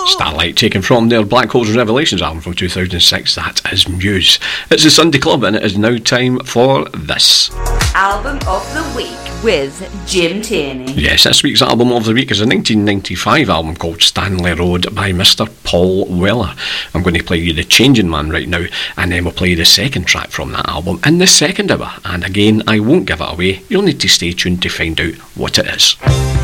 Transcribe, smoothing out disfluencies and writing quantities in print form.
Starlight, taken from their Black Holes and Revelations album from 2006. That is Muse. It's the Sunday Club, and it is now time for this. Album of the Week with Jim Tierney. Yes, this week's album of the week is a 1995 album called Stanley Road by Mr. Paul Weller. I'm going to play you The Changing Man right now, and then we'll play the second track from that album in the second hour. And again, I won't give it away. You'll need to stay tuned to find out what it is.